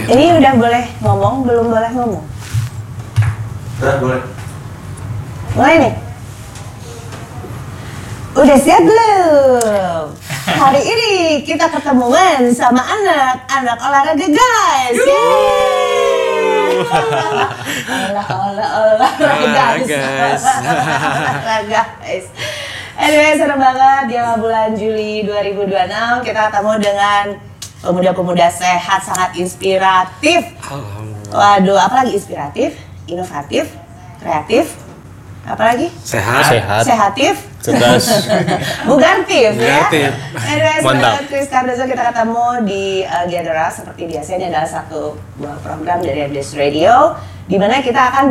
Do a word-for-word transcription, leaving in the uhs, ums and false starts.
Ini udah boleh ngomong, belum boleh ngomong? Udah boleh. Mulai nih. Udah siap belum? Hari ini kita ketemuan sama anak, anak olahraga guys. Yeay! Olah, olah, olahraga guys. Olahraga guys. Anyway, seru banget di awal bulan Juli dua ribu dua puluh enam kita ketemu dengan pemuda-pemuda sehat, sangat inspiratif. Waduh, apalagi inspiratif, inovatif, kreatif, apalagi? Sehat, sehat, sehatif, cerdas, bugartif ya. Anyway, mantap. Chris Cardozo kita ketemu di uh, Gather Us seperti biasanya adalah satu buah program dari M D S Radio di mana kita akan